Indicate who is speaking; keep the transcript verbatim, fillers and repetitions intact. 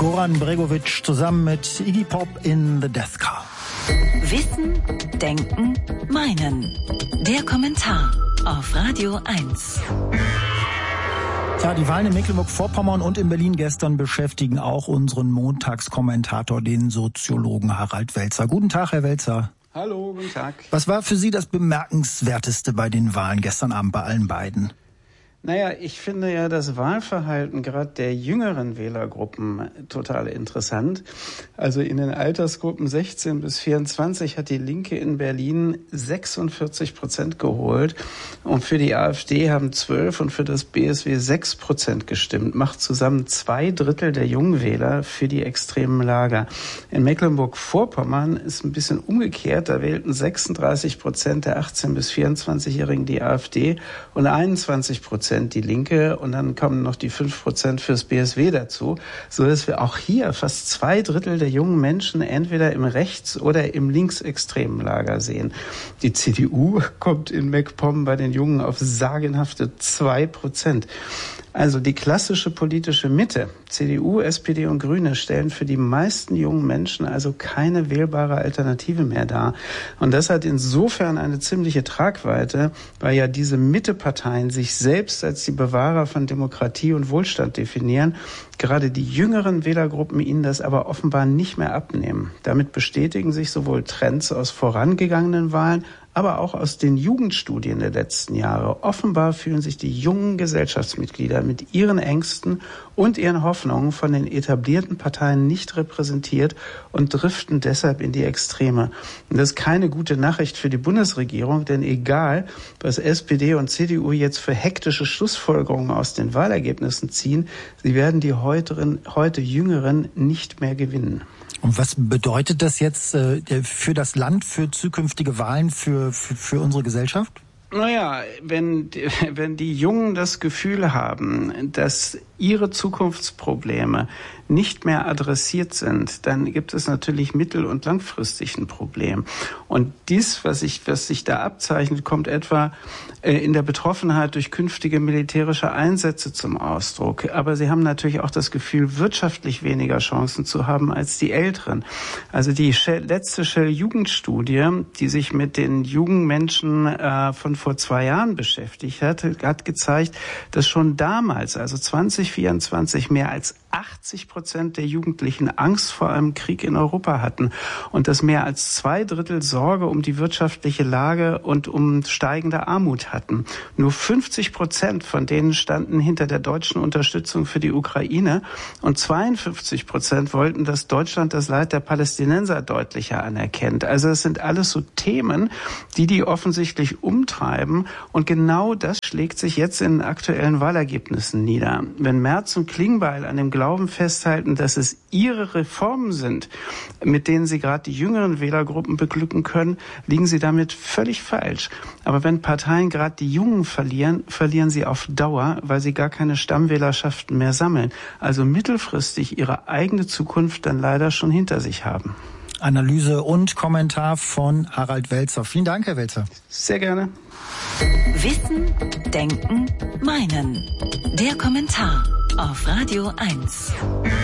Speaker 1: Goran Bregovic zusammen mit Iggy Pop in The Death Car.
Speaker 2: Wissen, Denken, Meinen. Der Kommentar auf Radio eins.
Speaker 1: Tja, die Wahlen in Mecklenburg-Vorpommern und in Berlin gestern beschäftigen auch unseren Montagskommentator, den Soziologen Harald Welzer. Guten Tag, Herr Welzer.
Speaker 3: Hallo, guten Tag.
Speaker 1: Was war für Sie das Bemerkenswerteste bei den Wahlen gestern Abend bei allen beiden?
Speaker 3: Naja, ich finde ja das Wahlverhalten gerade der jüngeren Wählergruppen total interessant. Also in den Altersgruppen sechzehn bis vierundzwanzig hat die Linke in Berlin sechsundvierzig Prozent geholt und für die AfD haben zwölf und für das B S W sechs Prozent gestimmt. Macht zusammen zwei Drittel der jungen Wähler für die extremen Lager. In Mecklenburg-Vorpommern ist ein bisschen umgekehrt. Da wählten sechsunddreißig Prozent der achtzehn bis vierundzwanzigjährigen die AfD und einundzwanzig Prozent die Linke und dann kommen noch die fünf Prozent fürs B S W dazu, so dass wir auch hier fast zwei Drittel der jungen Menschen entweder im rechts- oder im linksextremen Lager sehen. Die C D U kommt in MacPom bei den Jungen auf sagenhafte zwei Prozent. Also die klassische politische Mitte, C D U, S P D und Grüne, stellen für die meisten jungen Menschen also keine wählbare Alternative mehr dar. Und das hat insofern eine ziemliche Tragweite, weil ja diese Mitteparteien sich selbst als die Bewahrer von Demokratie und Wohlstand definieren, gerade die jüngeren Wählergruppen ihnen das aber offenbar nicht mehr abnehmen. Damit bestätigen sich sowohl Trends aus vorangegangenen Wahlen, aber auch aus den Jugendstudien der letzten Jahre. Offenbar fühlen sich die jungen Gesellschaftsmitglieder mit ihren Ängsten und ihren Hoffnungen von den etablierten Parteien nicht repräsentiert und driften deshalb in die Extreme. Und das ist keine gute Nachricht für die Bundesregierung, denn egal, was S P D und C D U jetzt für hektische Schlussfolgerungen aus den Wahlergebnissen ziehen, sie werden die heuteren, heute Jüngeren nicht mehr gewinnen.
Speaker 1: Und was bedeutet das jetzt äh, für das Land, für zukünftige Wahlen, für, für, für unsere Gesellschaft?
Speaker 3: Naja, wenn, wenn die Jungen das Gefühl haben, dass ihre Zukunftsprobleme nicht mehr adressiert sind, dann gibt es natürlich mittel- und langfristig ein Problem. Und dies, was sich, was sich da abzeichnet, kommt etwa äh, in der Betroffenheit durch künftige militärische Einsätze zum Ausdruck. Aber sie haben natürlich auch das Gefühl, wirtschaftlich weniger Chancen zu haben als die Älteren. Also die Shell, letzte Shell-Jugendstudie, die sich mit den jungen Menschen äh, von vor zwei Jahren beschäftigt hat, hat gezeigt, dass schon damals, also zwanzig vierundzwanzig, mehr als achtzig Prozent der Jugendlichen Angst vor einem Krieg in Europa hatten und dass mehr als zwei Drittel Sorge um die wirtschaftliche Lage und um steigende Armut hatten. Nur fünfzig Prozent von denen standen hinter der deutschen Unterstützung für die Ukraine und zweiundfünfzig Prozent wollten, dass Deutschland das Leid der Palästinenser deutlicher anerkennt. Also es sind alles so Themen, die die offensichtlich umtreiben und genau das schlägt sich jetzt in aktuellen Wahlergebnissen nieder. Wenn Merz und Klingbeil an dem Glauben festhalten, dass es ihre Reformen sind, mit denen sie gerade die jüngeren Wählergruppen beglücken können, liegen sie damit völlig falsch. Aber wenn Parteien gerade die Jungen verlieren, verlieren sie auf Dauer, weil sie gar keine Stammwählerschaften mehr sammeln. Also mittelfristig ihre eigene Zukunft dann leider schon hinter sich haben.
Speaker 1: Analyse und Kommentar von Harald Welzer. Vielen Dank, Herr Welzer.
Speaker 3: Sehr gerne.
Speaker 2: Wissen, Denken, Meinen. Der Kommentar auf Radio eins.